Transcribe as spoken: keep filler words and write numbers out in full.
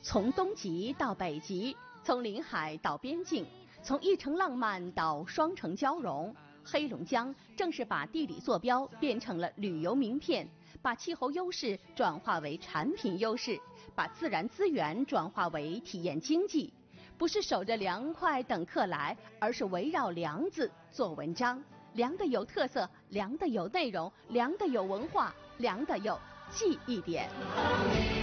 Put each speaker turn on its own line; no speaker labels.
从东极到北极，从临海到边境，从一城浪漫到双城交融，黑龙江正是把地理坐标变成了旅游名片，把气候优势转化为产品优势，把自然资源转化为体验经济。不是守着凉快等客来，而是围绕凉字做文章。凉的有特色，凉的有内容，凉的有文化，凉的有记忆点。